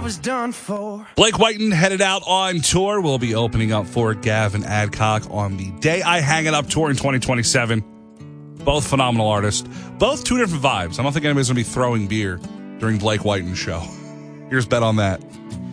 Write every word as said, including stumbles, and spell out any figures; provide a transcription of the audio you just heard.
was done for. Blake Whiten headed out on tour. We'll be opening up for Gavin Adcock on the Day I Hang It Up tour in twenty twenty-seven. Both phenomenal artists. Both two different vibes. I don't think anybody's going to be throwing beer during Blake Whiten's show. Here's bet on that.